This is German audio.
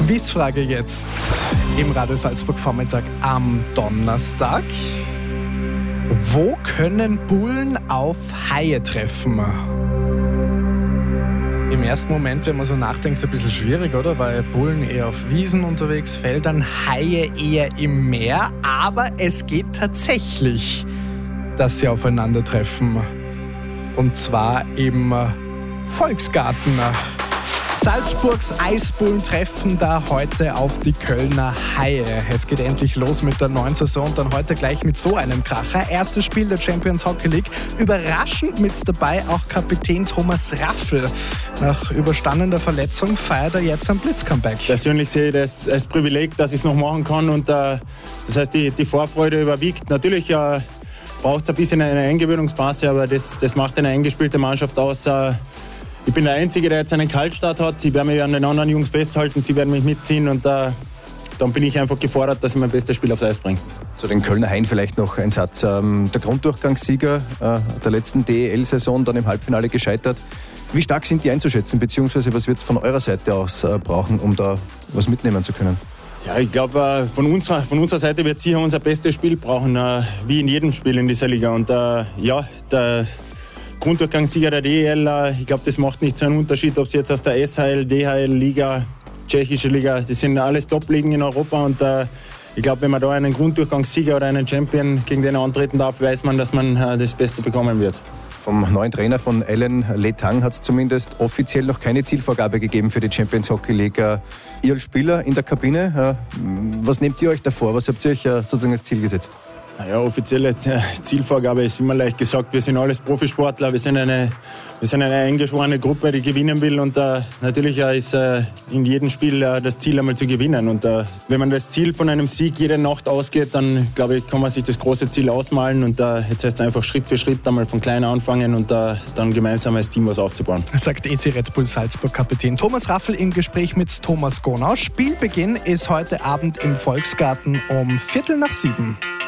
Quizfrage jetzt im Radio Salzburg Vormittag am Donnerstag. Wo können Bullen auf Haie treffen? Im ersten Moment, wenn man so nachdenkt, ein bisschen schwierig, oder? Weil Bullen eher auf Wiesen unterwegs, Feldern, Haie eher im Meer. Aber es geht tatsächlich, dass sie aufeinandertreffen. Und zwar im Volksgarten. Salzburgs Eisbullen treffen da heute auf die Kölner Haie. Es geht endlich los mit der neuen Saison und dann heute gleich mit so einem Kracher. Erstes Spiel der Champions Hockey League. Überraschend mit dabei auch Kapitän Thomas Raffl. Nach überstandener Verletzung feiert er jetzt ein Blitz-Comeback. Persönlich sehe ich das als Privileg, dass ich es noch machen kann und das heißt, die Vorfreude überwiegt. Natürlich braucht es ein bisschen eine Eingewöhnungsphase, aber das macht eine eingespielte Mannschaft aus. Ich bin der Einzige, der jetzt einen Kaltstart hat. Ich werde mich an den anderen Jungs festhalten, sie werden mich mitziehen und dann bin ich einfach gefordert, dass ich mein bestes Spiel aufs Eis bringe. Zu den Kölner Haien vielleicht noch ein Satz. Der Grunddurchgangssieger der letzten DEL-Saison, dann im Halbfinale gescheitert. Wie stark sind die einzuschätzen, beziehungsweise was wird es von eurer Seite aus brauchen, um da was mitnehmen zu können? Ja, ich glaube, von unserer Seite wird sicher unser bestes Spiel brauchen, wie in jedem Spiel in dieser Liga. Und der Grunddurchgangssieger der DEL, ich glaube, das macht nicht so einen Unterschied, ob sie jetzt aus der SHL, DHL, Liga, tschechische Liga, das sind alles Top-Ligen in Europa und ich glaube, wenn man da einen Grunddurchgangssieger oder einen Champion gegen den antreten darf, weiß man, dass man das Beste bekommen wird. Vom neuen Trainer von Alain Letang hat es zumindest offiziell noch keine Zielvorgabe gegeben für die Champions Hockey League. Ihr als Spieler in der Kabine, was nehmt ihr euch da vor? Was habt ihr euch sozusagen als Ziel gesetzt? Ja, offizielle Zielvorgabe ist immer leicht gesagt. Wir sind alles Profisportler, wir sind eine eingeschworene Gruppe, die gewinnen will und natürlich ist in jedem Spiel das Ziel einmal zu gewinnen. Und wenn man das Ziel von einem Sieg jede Nacht ausgeht, dann glaube ich, kann man sich das große Ziel ausmalen und jetzt heißt es einfach Schritt für Schritt einmal von klein anfangen und dann gemeinsam als Team was aufzubauen. Sagt EC Red Bull Salzburg Kapitän Thomas Raffl im Gespräch mit Thomas Gonau. Spielbeginn ist heute Abend im Volksgarten um 6:45.